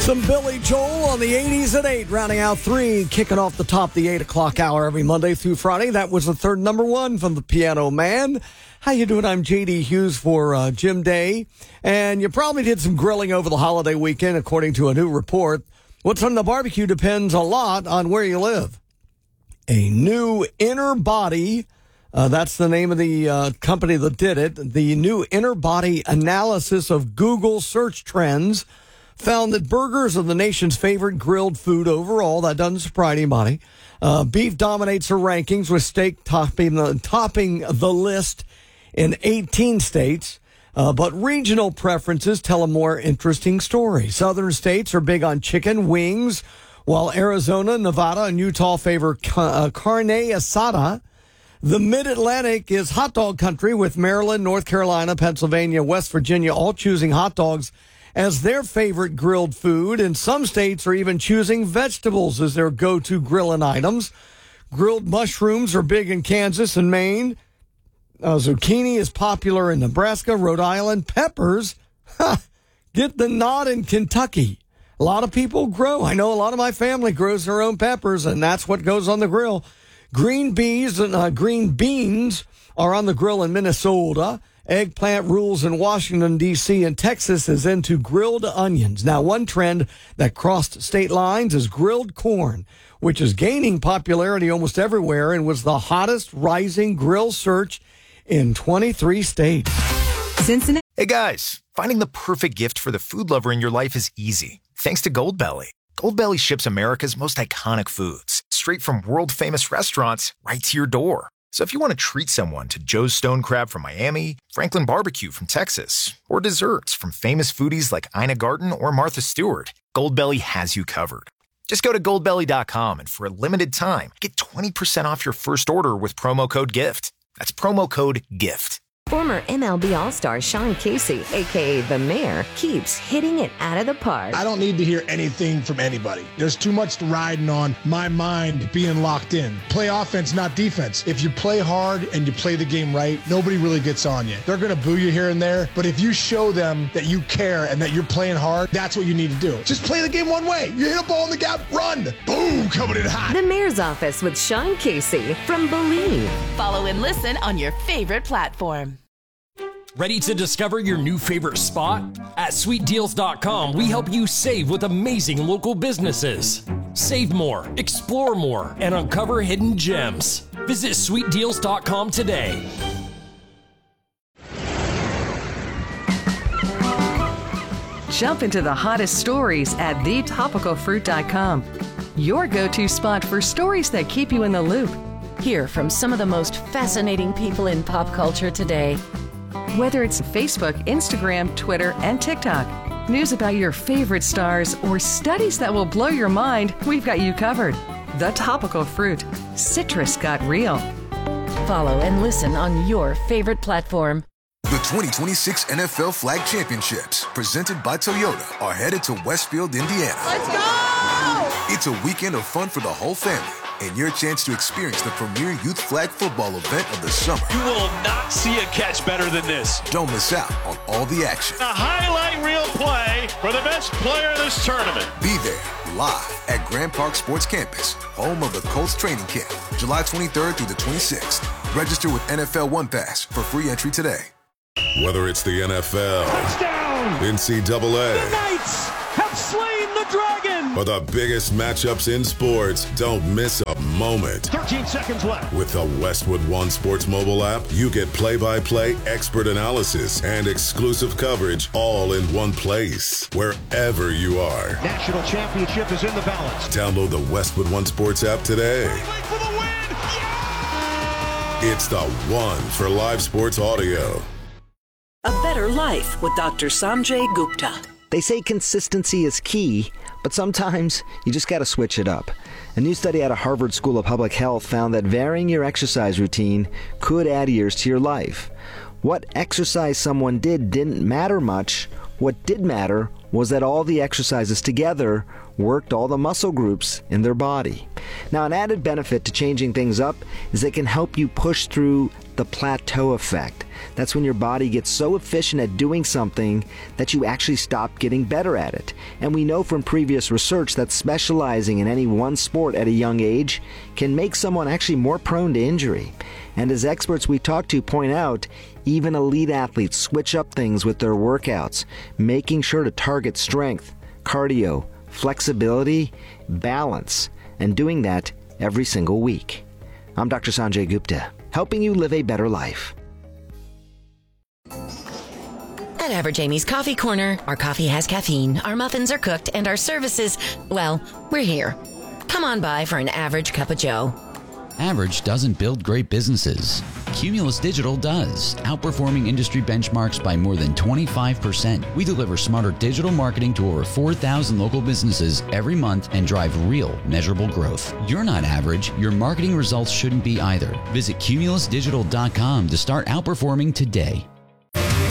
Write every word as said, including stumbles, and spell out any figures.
Some Billy Joel on the eighties at eight, rounding out three, kicking off the top of the eight o'clock hour every Monday through Friday. That was the third number one from the Piano Man. How you doing? I'm J D Hughes for uh, Jim Day. And you probably did some grilling over the holiday weekend, according to a new report. What's on the barbecue depends a lot on where you live. A new inner body, uh, that's the name of the uh, company that did it, the new inner body analysis of Google search trends found that burgers are the nation's favorite grilled food overall. That doesn't surprise anybody. Uh, beef dominates the rankings, with steak topping the, topping the list in eighteen states. Uh, but regional preferences tell a more interesting story. Southern states are big on chicken wings, while Arizona, Nevada, and Utah favor ca- uh, carne asada. The Mid-Atlantic is hot dog country, with Maryland, North Carolina, Pennsylvania, West Virginia all choosing hot dogs as their favorite grilled food, and some states are even choosing vegetables as their go-to grilling items. Grilled mushrooms are big in Kansas and Maine. Uh, zucchini is popular in Nebraska, Rhode Island. Peppers, ha, get the nod in Kentucky. A lot of people grow. I know a lot of my family grows their own peppers, and that's what goes on the grill. Green beans and uh, green beans are on the grill in Minnesota. Eggplant rules in Washington, D C, and Texas is into grilled onions. Now, one trend that crossed state lines is grilled corn, which is gaining popularity almost everywhere and was the hottest rising grill search in twenty-three states. Cincinnati. Hey guys, finding the perfect gift for the food lover in your life is easy, thanks to Goldbelly. Goldbelly ships America's most iconic foods straight from world-famous restaurants right to your door. So if you want to treat someone to Joe's Stone Crab from Miami, Franklin Barbecue from Texas, or desserts from famous foodies like Ina Garten or Martha Stewart, Goldbelly has you covered. Just go to goldbelly dot com and for a limited time, get twenty percent off your first order with promo code GIFT. That's promo code GIFT. Former M L B All-Star Sean Casey, a k a. The Mayor, keeps hitting it out of the park. I don't need to hear anything from anybody. There's too much riding on my mind being locked in. Play offense, not defense. If you play hard and you play the game right, nobody really gets on you. They're going to boo you here and there, but if you show them that you care and that you're playing hard, that's what you need to do. Just play the game one way. You hit a ball in the gap, run. Boom, coming in hot. The Mayor's Office with Sean Casey from Believe. Follow and listen on your favorite platform. Ready to discover your new favorite spot? At sweet deals dot com, we help you save with amazing local businesses. Save more, explore more, and uncover hidden gems. Visit sweet deals dot com today. Jump into the hottest stories at the topical fruit dot com. Your go-to spot for stories that keep you in the loop. Hear from some of the most fascinating people in pop culture today. Whether it's Facebook, Instagram, Twitter, and TikTok, news about your favorite stars, or studies that will blow your mind, we've got you covered. The Topical Fruit. Citrus got real. Follow and listen on your favorite platform. The twenty twenty-six N F L Flag Championships, presented by Toyota, are headed to Westfield, Indiana. Let's go! It's a weekend of fun for the whole family, and your chance to experience the premier youth flag football event of the summer. You will not see a catch better than this. Don't miss out on all the action. A highlight reel play for the best player in this tournament. Be there, live at Grand Park Sports Campus, home of the Colts training camp, July twenty-third through the twenty-sixth. Register with N F L One Pass for free entry today. Whether it's the N F L, touchdown, N C double A, the Knights have slain the dragon, or the biggest matchups in sports, don't miss a moment. thirteen seconds left. With the Westwood One Sports mobile app, you get play-by-play expert analysis and exclusive coverage all in one place, wherever you are. National championship is in the balance. Download the Westwood One Sports app today. For the win. Yeah! It's the one for live sports audio. A Better Life with Doctor Sanjay Gupta. They say consistency is key, but sometimes you just got to switch it up. A new study out of Harvard School of Public Health found that varying your exercise routine could add years to your life. What exercise someone did didn't matter much. What did matter was that all the exercises together worked all the muscle groups in their body. Now, an added benefit to changing things up is they can help you push through the plateau effect. That's when your body gets so efficient at doing something that you actually stop getting better at it. And we know from previous research that specializing in any one sport at a young age can make someone actually more prone to injury. And as experts we talk to point out, even elite athletes switch up things with their workouts, making sure to target strength, cardio, flexibility, balance, and doing that every single week. I'm Doctor Sanjay Gupta, helping you live a better life. At Average Amy's Coffee Corner, our coffee has caffeine, our muffins are cooked, and our services, well, we're here. Come on by for an average cup of joe. Average doesn't build great businesses. Cumulus Digital does, outperforming industry benchmarks by more than twenty-five percent. We deliver smarter digital marketing to over four thousand local businesses every month and drive real, measurable growth. You're not average. Your marketing results shouldn't be either. Visit cumulus digital dot com to start outperforming today.